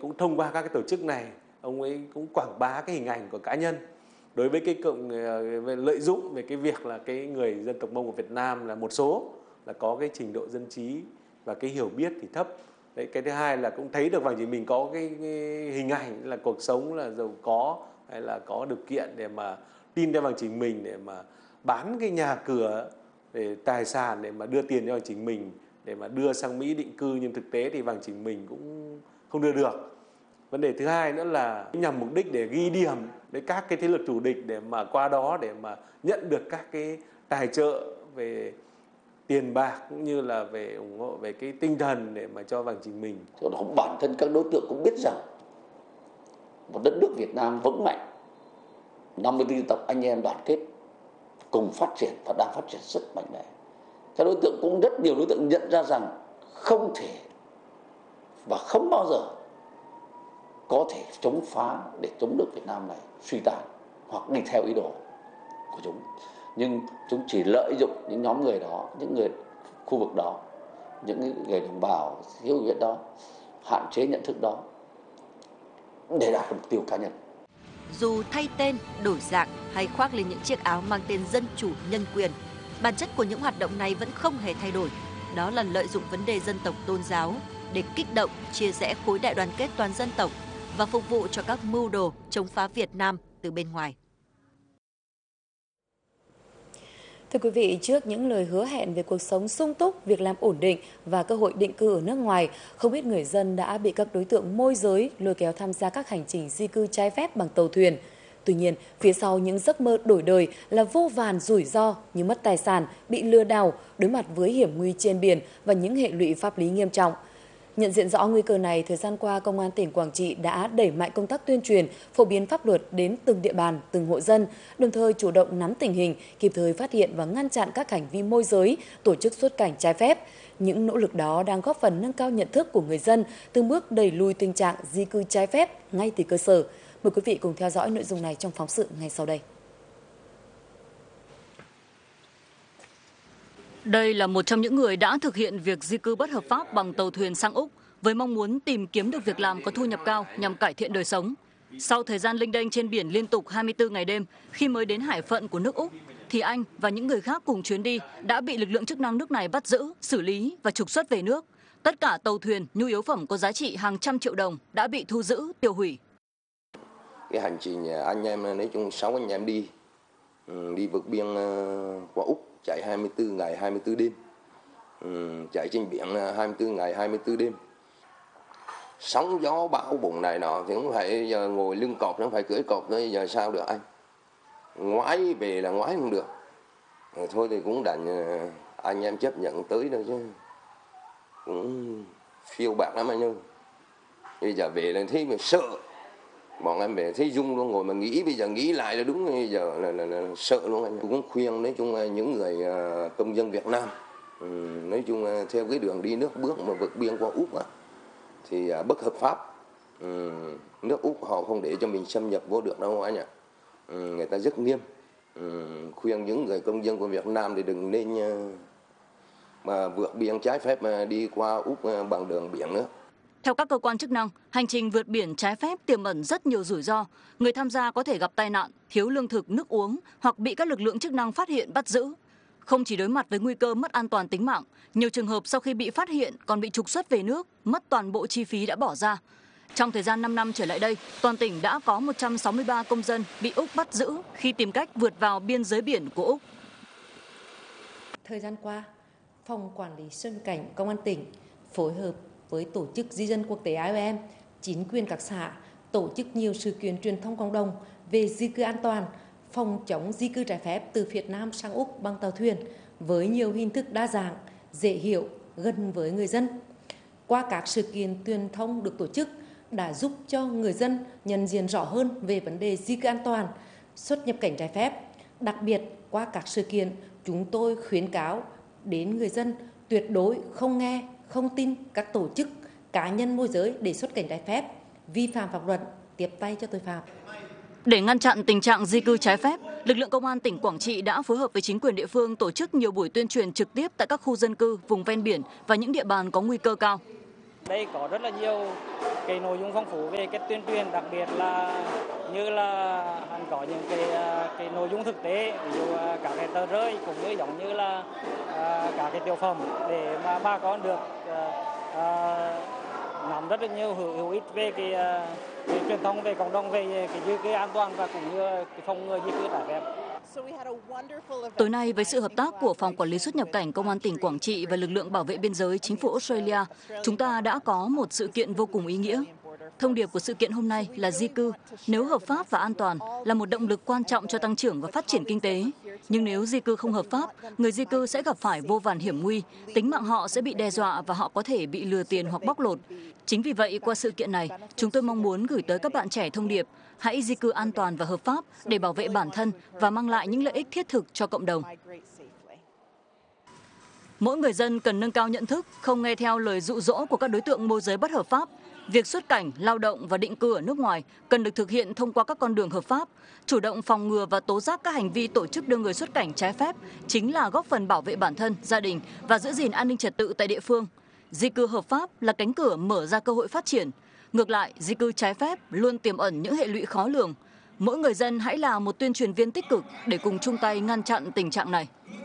cũng thông qua các cái tổ chức này, ông ấy cũng quảng bá cái hình ảnh của cá nhân đối với cái về lợi dụng về cái việc là cái người dân tộc Mông của Việt Nam là một số là có cái trình độ dân trí và cái hiểu biết thì thấp. Đấy, cái thứ hai là cũng thấy được Vàng Chỉ Mình có cái hình ảnh là cuộc sống là giàu có hay là có điều kiện để mà tin theo Vàng Chỉ Mình, để mà bán cái nhà cửa để tài sản để mà đưa tiền cho Vàng Chỉ Mình để mà đưa sang Mỹ định cư, nhưng thực tế thì Vàng Chỉ Mình cũng không đưa được. Vấn đề thứ hai nữa là nhằm mục đích để ghi điểm với các cái thế lực thù địch để mà qua đó để mà nhận được các cái tài trợ về tiền bạc cũng như là về ủng hộ về cái tinh thần để mà cho Vàng Chỉ Mình. Còn bản thân các đối tượng cũng biết rằng một đất nước Việt Nam vững mạnh, 54 dân tộc anh em đoàn kết cùng phát triển và đang phát triển rất mạnh mẽ. Các đối tượng cũng rất nhiều đối tượng nhận ra rằng không thể và không bao giờ có thể chống phá để chống nước Việt Nam này suy tàn hoặc đi theo ý đồ của chúng. Nhưng chúng chỉ lợi dụng những nhóm người đó, những người khu vực đó, những người đồng bào hiếu Việt đó, hạn chế nhận thức đó để đạt mục tiêu cá nhân. Dù thay tên, đổi dạng hay khoác lên những chiếc áo mang tên dân chủ nhân quyền, bản chất của những hoạt động này vẫn không hề thay đổi. Đó là lợi dụng vấn đề dân tộc tôn giáo để kích động, chia rẽ khối đại đoàn kết toàn dân tộc và phục vụ cho các mưu đồ chống phá Việt Nam từ bên ngoài. Thưa quý vị, trước những lời hứa hẹn về cuộc sống sung túc, việc làm ổn định và cơ hội định cư ở nước ngoài, không ít người dân đã bị các đối tượng môi giới lôi kéo tham gia các hành trình di cư trái phép bằng tàu thuyền. Tuy nhiên, phía sau những giấc mơ đổi đời là vô vàn rủi ro như mất tài sản, bị lừa đảo, đối mặt với hiểm nguy trên biển và những hệ lụy pháp lý nghiêm trọng. Nhận diện rõ nguy cơ này, thời gian qua, Công an tỉnh Quảng Trị đã đẩy mạnh công tác tuyên truyền, phổ biến pháp luật đến từng địa bàn, từng hộ dân, đồng thời chủ động nắm tình hình, kịp thời phát hiện và ngăn chặn các hành vi môi giới, tổ chức xuất cảnh trái phép. Những nỗ lực đó đang góp phần nâng cao nhận thức của người dân, từng bước đẩy lùi tình trạng di cư trái phép ngay từ cơ sở. Mời quý vị cùng theo dõi nội dung này trong phóng sự ngay sau đây. Đây là một trong những người đã thực hiện việc di cư bất hợp pháp bằng tàu thuyền sang Úc với mong muốn tìm kiếm được việc làm có thu nhập cao nhằm cải thiện đời sống. Sau thời gian lênh đênh trên biển liên tục 24 ngày đêm, khi mới đến hải phận của nước Úc, thì anh và những người khác cùng chuyến đi đã bị lực lượng chức năng nước này bắt giữ, xử lý và trục xuất về nước. Tất cả tàu thuyền, nhu yếu phẩm có giá trị hàng trăm triệu đồng đã bị thu giữ, tiêu hủy. Cái hành trình anh em nói chung 6 anh em đi vượt biên qua Úc, chạy 24 ngày 24 đêm, chạy trên biển 24 ngày 24 đêm. Sóng gió bão bùng này nọ thì cũng phải giờ ngồi lưng cọp, nó phải cưỡi cọp thôi, giờ sao được anh. Ngoái về là ngoái không được. Thôi thì cũng đành anh em chấp nhận tới thôi chứ. Cũng phiêu bạc lắm anh ơi. Bây giờ về là thấy mà sợ. Bọn em về thấy rung luôn, ngồi mà nghĩ, bây giờ nghĩ lại là đúng, bây giờ là sợ luôn anh. Cũng khuyên nói chung những người công dân Việt Nam, nói chung theo cái đường đi nước bước mà vượt biên qua Úc thì bất hợp pháp. Nước Úc họ không để cho mình xâm nhập vô được đâu anh ạ. Người ta rất nghiêm. Khuyên những người công dân của Việt Nam thì đừng nên mà vượt biên trái phép mà đi qua Úc bằng đường biển nữa. Theo các cơ quan chức năng, hành trình vượt biển trái phép tiềm ẩn rất nhiều rủi ro. Người tham gia có thể gặp tai nạn, thiếu lương thực, nước uống hoặc bị các lực lượng chức năng phát hiện bắt giữ. Không chỉ đối mặt với nguy cơ mất an toàn tính mạng, nhiều trường hợp sau khi bị phát hiện còn bị trục xuất về nước, mất toàn bộ chi phí đã bỏ ra. Trong thời gian 5 năm trở lại đây, toàn tỉnh đã có 163 công dân bị Úc bắt giữ khi tìm cách vượt vào biên giới biển của Úc. Thời gian qua, Phòng Quản lý xuất nhập cảnh Công an tỉnh phối hợp với Tổ chức Di dân Quốc tế IOM, chính quyền các xã tổ chức nhiều sự kiện truyền thông cộng đồng về di cư an toàn, phòng chống di cư trái phép từ Việt Nam sang Úc bằng tàu thuyền với nhiều hình thức đa dạng, dễ hiểu, gần với người dân. Qua các sự kiện truyền thông được tổ chức đã giúp cho người dân nhận diện rõ hơn về vấn đề di cư an toàn, xuất nhập cảnh trái phép. Đặc biệt, qua các sự kiện, chúng tôi khuyến cáo đến người dân tuyệt đối không nghe, không tin các tổ chức, cá nhân môi giới để xuất cảnh trái phép, vi phạm pháp luật, tiếp tay cho tội phạm. Để ngăn chặn tình trạng di cư trái phép, lực lượng công an tỉnh Quảng Trị đã phối hợp với chính quyền địa phương tổ chức nhiều buổi tuyên truyền trực tiếp tại các khu dân cư, vùng ven biển và những địa bàn có nguy cơ cao. đây có rất là nhiều cái nội dung phong phú về cái tuyên truyền, đặc biệt là như là anh có những cái nội dung thực tế, ví dụ các cái tờ rơi cũng như giống như là các cái tiểu phẩm để mà bà con được nắm rất là nhiều hữu ích về cái truyền thông về cộng đồng về cái di cư an toàn và cũng như cái phòng ngừa di cư trái phép. Tối nay, với sự hợp tác của Phòng Quản lý xuất nhập cảnh Công an tỉnh Quảng Trị và lực lượng bảo vệ biên giới chính phủ Australia, chúng ta đã có một sự kiện vô cùng ý nghĩa. Thông điệp của sự kiện hôm nay là di cư, nếu hợp pháp và an toàn, là một động lực quan trọng cho tăng trưởng và phát triển kinh tế. Nhưng nếu di cư không hợp pháp, người di cư sẽ gặp phải vô vàn hiểm nguy, tính mạng họ sẽ bị đe dọa và họ có thể bị lừa tiền hoặc bóc lột. Chính vì vậy, qua sự kiện này, chúng tôi mong muốn gửi tới các bạn trẻ thông điệp, hãy di cư an toàn và hợp pháp để bảo vệ bản thân và mang lại những lợi ích thiết thực cho cộng đồng. Mỗi người dân cần nâng cao nhận thức, không nghe theo lời dụ dỗ của các đối tượng môi giới bất hợp pháp. Việc xuất cảnh, lao động và định cư ở nước ngoài cần được thực hiện thông qua các con đường hợp pháp. Chủ động phòng ngừa và tố giác các hành vi tổ chức đưa người xuất cảnh trái phép chính là góp phần bảo vệ bản thân, gia đình và giữ gìn an ninh trật tự tại địa phương. Di cư hợp pháp là cánh cửa mở ra cơ hội phát triển. Ngược lại, di cư trái phép luôn tiềm ẩn những hệ lụy khó lường. Mỗi người dân hãy là một tuyên truyền viên tích cực để cùng chung tay ngăn chặn tình trạng này.